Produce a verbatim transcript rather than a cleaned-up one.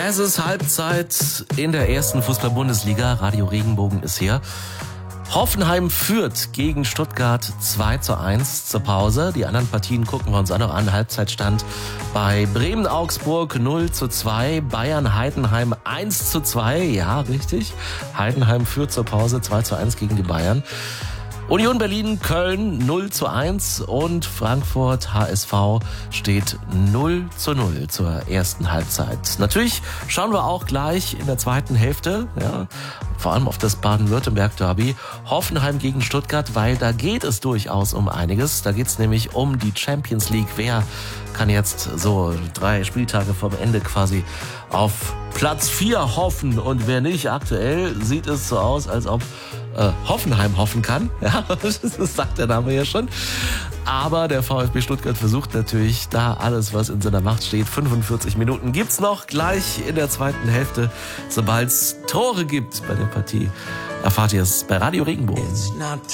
Es ist Halbzeit in der ersten Fußball-Bundesliga. Radio Regenbogen ist hier. Hoffenheim führt gegen Stuttgart zwei zu eins zur Pause. Die anderen Partien gucken wir uns auch noch an. Halbzeitstand bei Bremen-Augsburg null zu zwei, Bayern-Heidenheim eins zu zwei. Ja, richtig. Heidenheim führt zur Pause zwei zu eins gegen die Bayern. Union Berlin-Köln null zu eins und Frankfurt-H S V steht null zu null zur ersten Halbzeit. Natürlich schauen wir auch gleich in der zweiten Hälfte, ja, vor allem auf das Baden-Württemberg-Derby, Hoffenheim gegen Stuttgart, weil da geht es durchaus um einiges. Da geht es nämlich um die Champions League. Wer kann jetzt so drei Spieltage vom Ende quasi auf Platz vier hoffen und wer nicht? Aktuell sieht es so aus, als ob äh, Hoffenheim hoffen kann. Ja, das sagt der Name ja schon. Aber der VfB Stuttgart versucht natürlich da alles, was in seiner Macht steht. fünfundvierzig Minuten gibt's noch gleich in der zweiten Hälfte. Sobald es Tore gibt bei der Partie, erfahrt ihr es bei Radio Regenbogen.